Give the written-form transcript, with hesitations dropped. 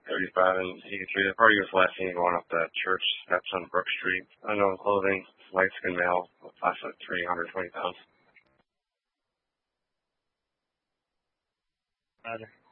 35 and 83. The party was last seen going up the church steps on Brook Street. Unknown clothing, light skinned male, class of 320 pounds. Roger.